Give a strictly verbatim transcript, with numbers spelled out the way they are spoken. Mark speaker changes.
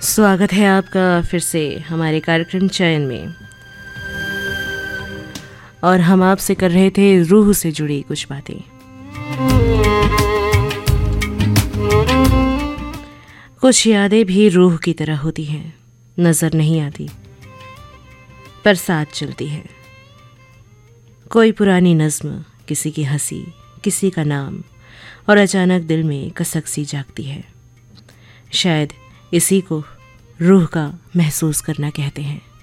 Speaker 1: स्वागत है आपका फिर से हमारे कार्यक्रम चयन में। और हम आपसे कर रहे थे रूह से जुड़ी कुछ बातें। कुछ यादें भी रूह की तरह होती हैं, नजर नहीं आती पर साथ चलती है। कोई पुरानी नज्म, किसी की हंसी, किसी का नाम, और अचानक दिल में कसक सी जागती है। शायद इसी को रूह का महसूस करना कहते हैं।